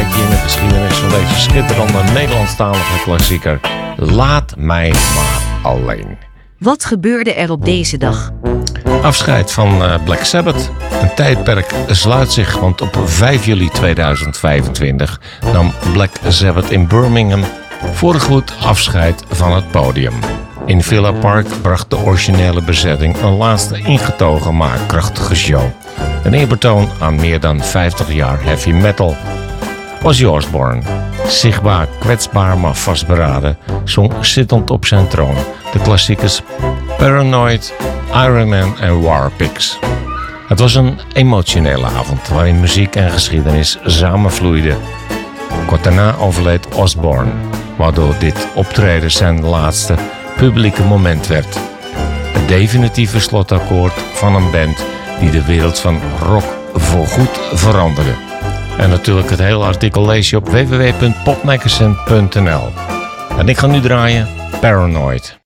kijkje in de geschiedenis van deze schitterende Nederlandstalige klassieker. Laat mij maar alleen. Wat gebeurde er op deze dag? Afscheid van Black Sabbath. Een tijdperk sluit zich, want op 5 juli 2025 nam Black Sabbath in Birmingham voorgoed afscheid van het podium. In Villa Park bracht de originele bezetting een laatste ingetogen maar krachtige show. Een eerbetoon aan meer dan 50 jaar heavy metal. Ozzy Osbourne, zichtbaar kwetsbaar maar vastberaden, zong zittend op zijn troon de klassiekers Paranoid, Iron Man en War Pigs. Het was een emotionele avond waarin muziek en geschiedenis samenvloeiden. Kort daarna overleed Osbourne, waardoor dit optreden zijn laatste publieke moment werd. Het definitieve slotakkoord van een band die de wereld van rock voorgoed veranderde. En natuurlijk het hele artikel lees je op www.popmagazine.nl. En ik ga nu draaien Paranoid.